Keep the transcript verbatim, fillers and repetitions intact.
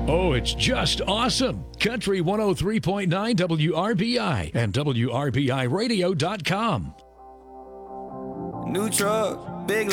Oh, it's just awesome. Country one oh three point nine W R B I and W R B I radio dot com. New truck, big